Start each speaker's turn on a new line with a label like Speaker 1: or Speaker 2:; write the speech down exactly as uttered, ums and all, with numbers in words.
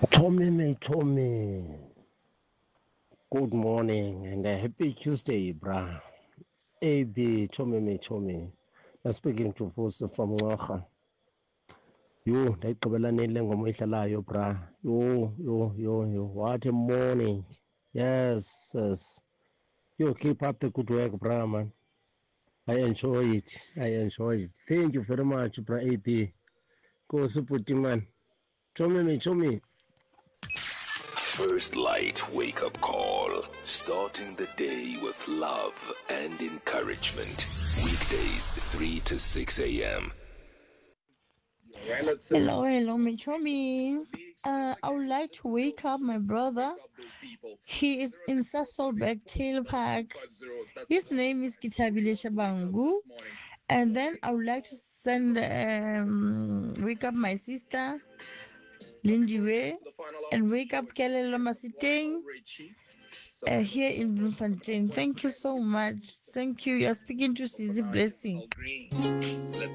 Speaker 1: Tommy, mate, Tommy. Good morning and a happy Tuesday, brah. A B, Tommy, mate, Tommy. I'm speaking to Fosu from Ngocha. Yo, ndayigqibelanile ngoma idlalayo, brah. Yo, yo, yo, yo. What a morning. Yes, yes. Yo, keep up the good work, brah, man. I enjoy it. I enjoy it. Thank you very much, brah, A B. Go support man. Tommy, mate, Tommy.
Speaker 2: First Light Wake Up Call. Starting the day with love and encouragement. Weekdays three to six a.m.
Speaker 3: Hello, hello, Michomi. Uh, I would like to wake up my brother. He is in Sasolburg Tail Park. His name is Kitabile Shabangu. And then I would like to send um, wake up my sister, Lindy Way, and wake up Kelelo Masiteng uh, here in Bloemfontein. Thank you so much. Thank you. You're speaking to Sizi Blessing.